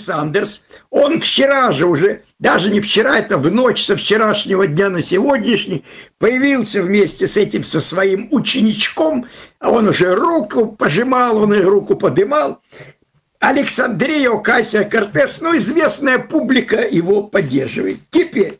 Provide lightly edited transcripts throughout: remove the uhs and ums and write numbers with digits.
Сандерс, он вчера же уже, даже не вчера, это в ночь со вчерашнего дня на сегодняшний, появился вместе с этим, со своим ученичком, а он уже руку пожимал, он и руку подымал. Александрия Оказио-Кортес, известная публика его поддерживает. Теперь,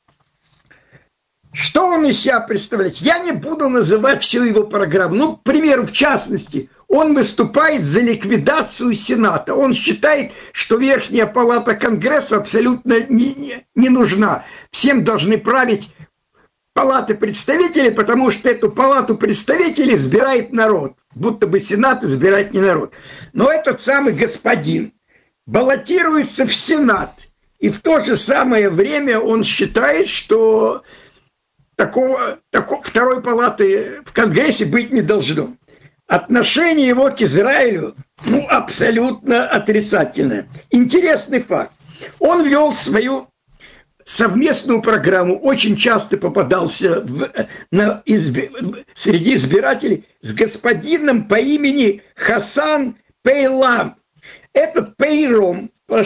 что он из себя представляет? Я не буду называть всю его программу. К примеру, в частности, он выступает за ликвидацию Сената. Он считает, что Верхняя палата Конгресса абсолютно не нужна. Всем должны править палаты представителей, потому что эту палату представителей избирает народ. Будто бы Сенат избирает не народ. Но этот самый господин баллотируется в Сенат. И в то же самое время он считает, что второй палаты в Конгрессе быть не должно. Отношение его к Израилю абсолютно отрицательное. Интересный факт. Он вел свою совместную программу, очень часто попадался среди избирателей с господином по имени Хасан Пейлам. Этот Пейром,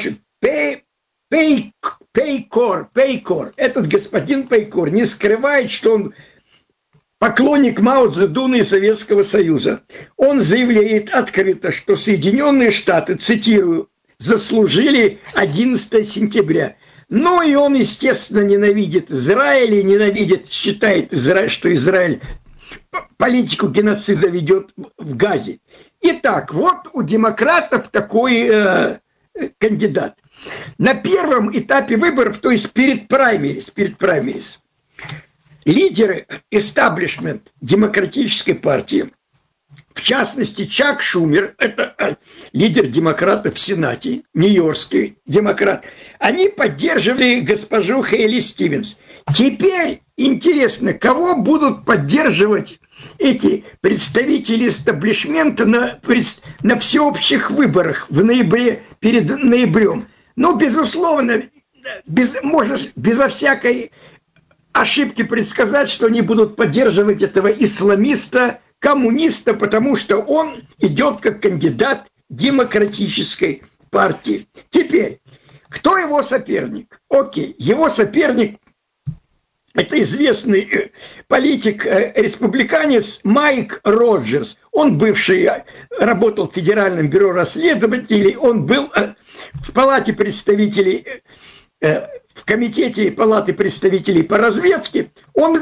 Пейкор, этот господин Пейкор не скрывает, что он поклонник Мао Цзэдуна и Советского Союза. Он заявляет открыто, что Соединенные Штаты, цитирую, заслужили 11 сентября. Ну и он, естественно, ненавидит Израиль и считает, что Израиль политику геноцида ведет в Газе. Итак, вот у демократов такой кандидат. На первом этапе выборов, то есть перед праймерис, лидеры эстаблишмент демократической партии, в частности, Чак Шумер, это лидер демократов в Сенате, нью-йоркский демократ, они поддерживали госпожу Хейли Стивенс. Теперь интересно, кого будут поддерживать эти представители эстаблишмента на всеобщих выборах в ноябре, перед ноябрем. Безусловно, можно безо всякой ошибки предсказать, что они будут поддерживать этого исламиста, коммуниста, потому что он идет как кандидат демократической партии. Теперь, кто его соперник? Окей, его соперник – это известный политик-республиканец Майк Роджерс. Он работал в Федеральном бюро расследователей, он был в Палате представителей, в Комитете Палаты представителей по разведке. Он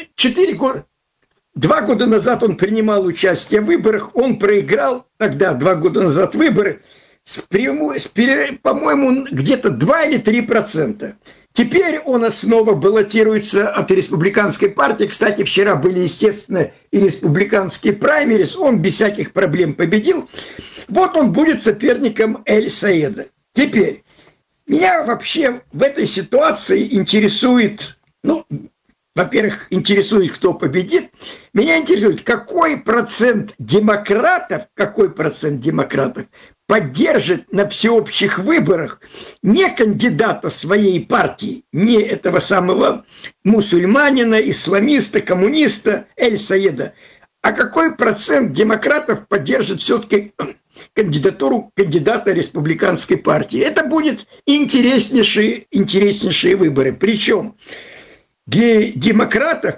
2 года назад он принимал участие в выборах, он проиграл тогда, 2 года назад, выборы, по-моему, где-то 2 или 3%. Теперь он снова баллотируется от республиканской партии. Кстати, вчера были, естественно, и республиканские праймерис, он без всяких проблем победил. Вот он будет соперником Эль-Саеда. Теперь, меня вообще в этой ситуации интересует, во-первых, интересует, кто победит. Меня интересует, какой процент демократов поддержит на всеобщих выборах не кандидата своей партии, не этого самого мусульманина, исламиста, коммуниста Эль-Саеда, а какой процент демократов поддержит все-таки кандидатуру кандидата республиканской партии. Это будут интереснейшие выборы. Причем для демократов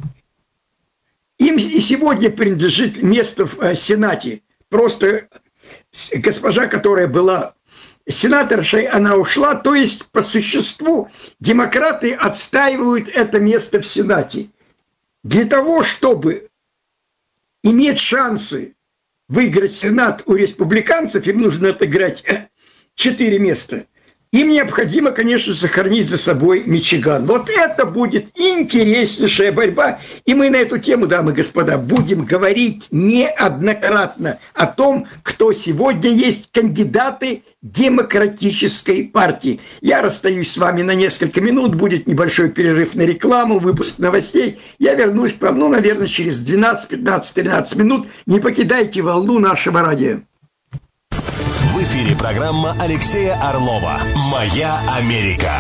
им и сегодня принадлежит место в Сенате. Просто госпожа, которая была сенаторшей, она ушла. То есть, по существу, демократы отстаивают это место в Сенате. Для того, чтобы иметь шансы выиграть Сенат у республиканцев, им нужно отыграть 4 места. Им необходимо, конечно, сохранить за собой Мичиган. Вот это будет интереснейшая борьба. И мы на эту тему, дамы и господа, будем говорить неоднократно о том, кто сегодня есть кандидаты демократической партии. Я расстаюсь с вами на несколько минут, будет небольшой перерыв на рекламу, выпуск новостей. Я вернусь к вам, наверное, через 12, 15, 13 минут. Не покидайте волну нашего радио. В эфире программа Алексея Орлова «Моя Америка».